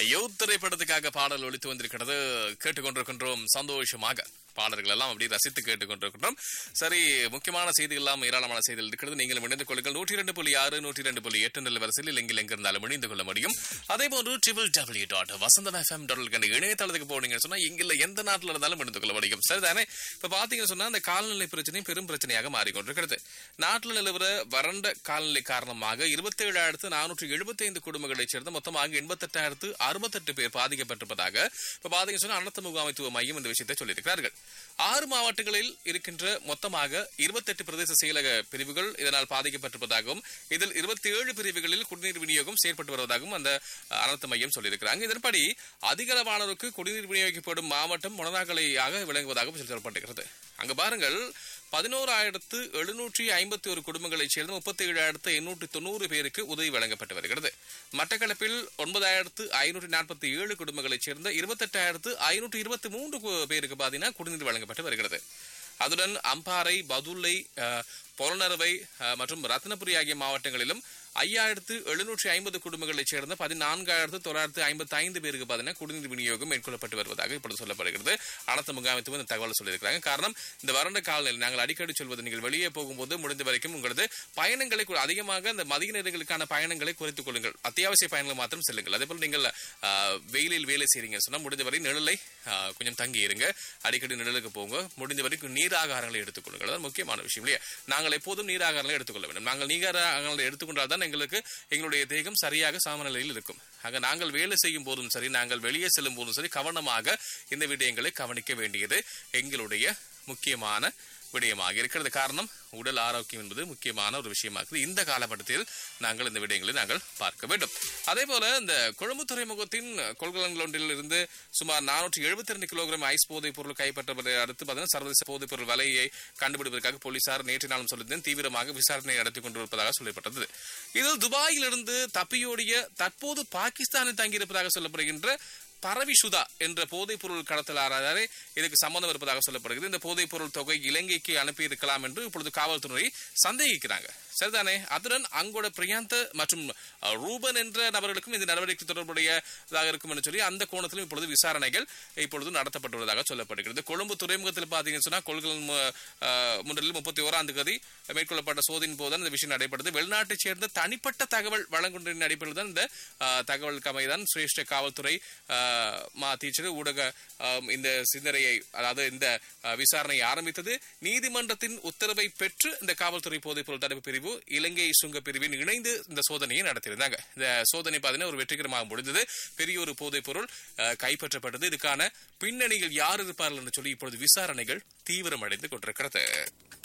Youth திரைப்படத்துக்காக பாடல் ஒலித்து வந்திருக்கிறது. கேட்டுக்கொண்டிருக்கின்றோம் சந்தோஷமாக. பாடல்கள் எல்லாம் அப்படி ரசித்து கேட்டுக்கொண்டிருக்கின்றோம். சரி, முக்கியமான செய்திகள் எல்லாம் ஏராளமான செய்திகள் இருக்கிறது. நீங்களும் இணைந்து கொள்ளுங்கள். 102.6 102.8 நிலவரசில் எங்கில் இருந்தாலும் இணைந்து கொள்ள முடியும். அதே போன்று www.vasantham.fm இணையதளத்துக்கு போனீங்கன்னு சொன்னா இங்கில எந்த நாட்டில் இருந்தாலும் இணைந்து கொள்ள முடியும். சரிதானே? இப்ப பாத்தீங்கன்னு சொன்னா அந்த காலநிலை பிரச்சனை பெரும் பிரச்சனையாக மாறிக்கொண்டிருக்கிறது. நாட்டில் நிலவர வறண்ட காலநிலை காரணமாக 27,475 குடும்பங்களைச் சேர்ந்த மொத்தமாக 88,068 பேர் பாதிக்கப்பட்டிருப்பதாக இப்ப பாத்தீங்கன்னு சொன்னா அனர்த்த முகாமைத்துவ மையம் இந்த விஷயத்தை சொல்லியிருக்கிறார்கள். 6 மாவட்டங்களில் இருக்கின்ற மொத்தமாக 28 பிரதேச செயலக பிரிவுகள் இதனால் பாதிக்கப்பட்டிருப்பதாகவும் இதில் 27 பிரிவுகளில் குடிநீர் விநியோகம் செயற்பட்டு வருவதாகவும் அந்த அனர்த்த மையம் சொல்லியிருக்கிறாங்க. இதன்படி அதிகளவானோருக்கு குடிநீர் விநியோகிக்கப்படும் மாவட்டம் மொனராகலையாக விளங்குவதாகவும் சொல்லப்பட்டிருக்கிறது. அங்கு பாருங்கள், 11,751 குடும்பங்களைச் சேர்ந்த 37,890 பேருக்கு உதவி வழங்கப்பட்டு வருகிறது. மட்டக்களப்பில் 9,547 குடும்பங்களைச் சேர்ந்த 28,523 பேருக்கு பாத்தீங்கன்னா குடிநீர் வழங்கப்பட்டு வருகிறது. அதுடன் அம்பாறை, பதுளை, பொலனறுவை மற்றும் ரத்னபுரி ஆகிய மாவட்டங்களிலும் 5,750 குடும்பங்களைச் சேர்ந்த 14,955 பேருக்கு பார்த்தீங்கன்னா குடிநீர் விநியோகம் மேற்கொள்ளப்பட்டு வருவதாக இப்பொழுது சொல்லப்படுகிறது. அனர்த்த முகாமைத்துவம் இந்த தகவல் சொல்லியிருக்கிறாங்க. காரணம், இந்த வறண்ட காலநிலை நாங்கள் அடிக்கடி சொல்வது, நீங்கள் வெளியே போகும்போது முடிந்த வரைக்கும் உங்களது பயணங்களை அதிகமாக இந்த மதிய நேரங்களுக்கான பயணங்களை குறைத்துக் கொள்ளுங்கள். அத்தியாவசிய பயணங்களை மாத்திரம் செல்லுங்கள். அதே போல் நீங்கள் வெயிலில் வேலை செய்றீங்கன்னு சொன்னா முடிந்த வரை நிழலை கொஞ்சம் தங்கி இருங்க. அடிக்கடி நிழலுக்கு போங்க. முடிந்த வரைக்கும் நீர் ஆகாரங்களை எடுத்துக்கொள்ளுங்கள். அதான் முக்கியமான விஷயம் இல்லையா? நாங்கள் எப்போதும் நீர் ஆகாரங்களை எடுத்துக்கொள்ள வேண்டும். நாங்கள் நீர் ஆகாரங்களை எடுத்துக்கொண்டால் தான் எங்களுடைய தேகம் சரியாக சமநிலையில் இருக்கும். ஆக நாங்கள் வேலை செய்யும் போதும் சரி, நாங்கள் வெளியே செல்லும் போதும் சரி, கவனமாக இந்த விடயங்களை கவனிக்க வேண்டியது எங்களுடைய முக்கியமான விடயமாக இருக்கிறது. காரணம், உடல் ஆரோக்கியம் என்பது முக்கியமான ஒரு விஷயமாக இந்த காலகட்டத்தில் நாங்கள் இந்த விடயங்களை நாங்கள் பார்க்க வேண்டும். அதே போல இந்த கொழும்பு துறைமுகத்தின் கொள்கலன்கள் ஒன்றில் இருந்து சுமார் 472 கிலோகிராம் ஐஸ் போதைப் பொருள் கைப்பற்றப்பட்டதை அடுத்து பார்த்தீங்கன்னா சர்வதேச போதைப் பொருள் விலையை கண்டுபிடிப்பதற்காக போலீசார் நேற்று நாளும் சொல்லியிருந்தேன் தீவிரமாக விசாரணை நடத்தி கொண்டிருப்பதாக சொல்லப்பட்டது. இதில் துபாயிலிருந்து தப்பியோடிய தற்போது பாகிஸ்தானில் தங்கியிருப்பதாக சொல்லப்படுகின்ற பரவிசுதா என்ற போதைப் பொருள் கடத்தலாளரே இதுக்கு சம்பந்தம் இருப்பதாக சொல்லப்படுகிறது. இந்த போதைப் பொருள் தொகை இலங்கைக்கு அனுப்பி இருக்கலாம் என்று இப்பொழுது காவல்துறை சந்தேகிக்கிறாங்க. சரிதானே? அதுடன் அங்கோட பிரியாந்த் மற்றும் ரூபன் என்ற நபர்களுக்கும் இந்த நடவடிக்கை தொடர்புடையதாக இருக்கும் என்று சொல்லி அந்த கோணத்திலும் இப்பொழுது விசாரணைகள் இப்பொழுது நடத்தப்பட்டுள்ளதாக சொல்லப்படுகிறது. கொழும்பு துறைமுகத்தில் பார்த்தீங்கன்னு சொன்னா கொள்கலன் முன்னிலையில் 31ஆம் தேதி மேற்கொள்ளப்பட்ட சோதனையின் போது இந்த விஷயம் நடைபெற்றது. வெளிநாட்டைச் சேர்ந்த தனிப்பட்ட தகவல் வழங்குகின்ற அடிப்படையில் தான் இந்த தகவல் கமைதான் சிரேஷ்ட காவல்துறை டீச்சர் ஊடக இந்த சிந்தனையை, அதாவது இந்த விசாரணையை ஆரம்பித்தது. நீதிமன்றத்தின் உத்தரவை பெற்று இந்த காவல்துறை போதைப்பொருள் தடுப்பு பிரிவு இலங்கை சுங்க பிரிவின் இணைந்து இந்த சோதனையை நடத்தியிருந்தாங்க. இந்த சோதனை பார்த்தீங்கன்னா ஒரு வெற்றிகரமாக முடிந்தது. பெரிய ஒரு போதைப் பொருள் கைப்பற்றப்பட்டது. இதுக்கான பின்னணியில் யார் இருப்பார்கள் என்று சொல்லி இப்பொழுது விசாரணைகள் தீவிரமடைந்து கொண்டிருக்கிறது.